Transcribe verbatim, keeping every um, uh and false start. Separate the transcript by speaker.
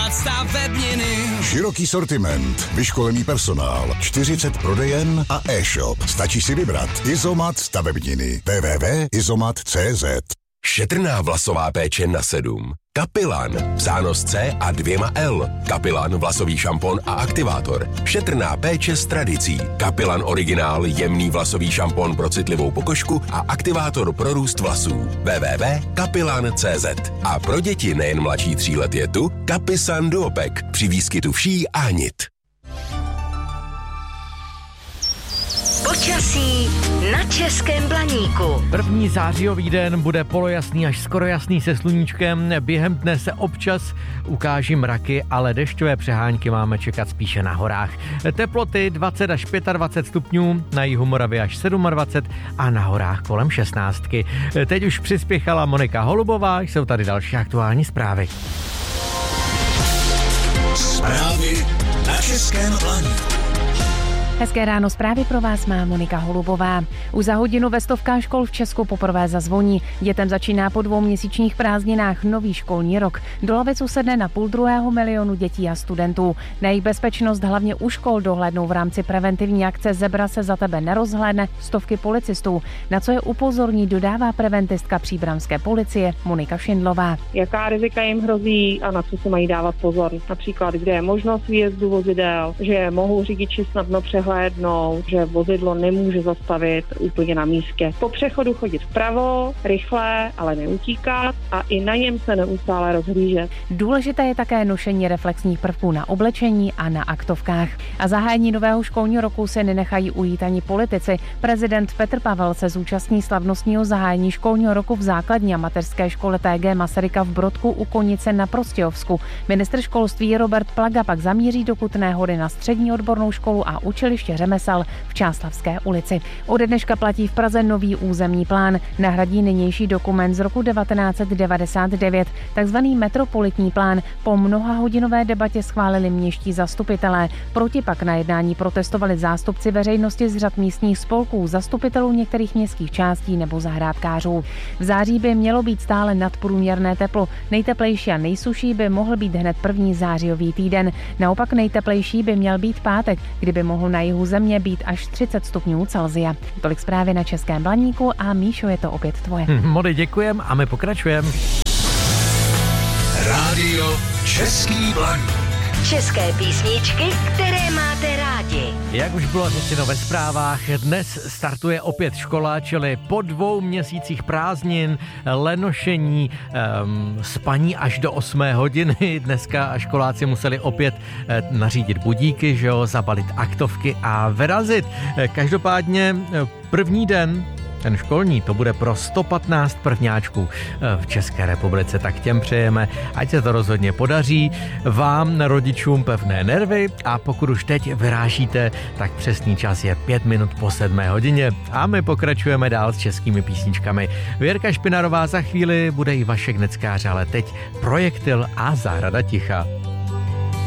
Speaker 1: Izomat stavebniny.
Speaker 2: Široký sortiment, vyškolený personál, čtyřicet prodejen a e-shop. Stačí si vybrat. Izomat stavebniny. w w w tečka izomat tečka cé zet.
Speaker 3: Šetrná vlasová péče na sedm. Kapilan, psáno s C a dvěma L. Kapilan, vlasový šampon a aktivátor. Šetrná péče s tradicí. Kapilan originál, jemný vlasový šampon pro citlivou pokožku a aktivátor pro růst vlasů. w w w tečka kapilan tečka cé zet. A pro děti nejen mladší tří let je tu Kapisan Duopek při výskytu vší a nit.
Speaker 4: Počasí na Českém Blaníku.
Speaker 5: První zářijový den bude polojasný až skoro jasný se sluníčkem. Během dne se občas ukáží mraky, ale dešťové přehánky máme čekat spíše na horách. Teploty dvacet až dvacet pět stupňů, na jihu Moravy až dvacet sedm a na horách kolem šestnáctky. Teď už přispěchala Monika Holubová, jsou tady další aktuální zprávy.
Speaker 1: Zprávy na Českém Blaníku.
Speaker 6: Hezké ráno, zprávy pro vás má Monika Holubová. Už za hodinu ve stovkách škol v Česku poprvé zazvoní. Dětem začíná po dvou měsíčních prázdninách nový školní rok. Do lavic usedne na půl druhého milionu dětí a studentů. Na jejich bezpečnost hlavně u škol dohlédnou v rámci preventivní akce Zebra se za tebe nerozhlédne stovky policistů. Na co je upozorní, dodává preventistka příbramské policie Monika Šindlová.
Speaker 7: Jaká rizika jim hrozí a na co se mají dávat pozor? Například, kde je možnost výjezdu vozidel, že mohou řidiči snadno přehlédnout, že vozidlo nemůže zastavit úplně na místě. Po přechodu chodit vpravo, rychle, ale neutíkat a i na něm se neustále rozhlížet.
Speaker 6: Důležité je také nošení reflexních prvků na oblečení a na aktovkách. A zahájení nového školního roku se nenechají ujít ani politici. Prezident Petr Pavel se zúčastní slavnostního zahájení školního roku v základní a mateřské škole T G Masaryka v Brodku u Konice na Prostějovsku. Ministr školství Robert Plaga pak zamíří do Kutné Hory na střední odbornou školu a učiliště řemesel v Čáslavské ulici. Ode dneška platí v Praze nový územní plán. Nahradí nynější dokument z roku devatenáct set devadesát devět. Takzvaný metropolitní plán po mnohahodinové debatě schválili městští zastupitelé. Proti pak na jednání protestovali zástupci veřejnosti z řad místních spolků, zastupitelů některých městských částí nebo zahrádkářů. V září by mělo být stále nadprůměrné teplo. Nejteplejší a nejsušší by mohl být hned první zářijový týden. Naopak nejteplejší by měl být pátek, kdyby mohl na jihu země být až třicet stupňů Celsia. Tolik zprávy na Českém Blaníku a Míšo, je to opět tvoje.
Speaker 5: Mody, děkujem a my pokračujeme.
Speaker 1: Rádio Český Blaník.
Speaker 4: České písničky, které máte rádi.
Speaker 5: Jak už bylo řečeno ve zprávách, dnes startuje opět škola, čili po dvou měsících prázdnin, lenošení, um, spaní až do osmé hodiny. Dneska školáci museli opět eh, nařídit budíky, že jo, zabalit aktovky a vyrazit. Každopádně první den, ten školní, to bude pro sto patnáct prvňáčků v České republice, tak těm přejeme, ať se to rozhodně podaří. Vám, rodičům, pevné nervy a pokud už teď vyrážíte, tak přesný čas je pět minut po sedmé hodině a my pokračujeme dál s českými písničkami. Věrka Špinarová za chvíli, bude i Vašek Neckář, ale teď Projektil a Zahrada ticha.